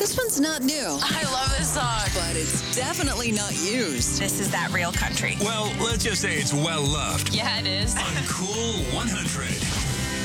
This one's not new. I love this song. But it's definitely not used. This is that real country. Well, let's just say it's well loved. Yeah, it is. On Cool 100.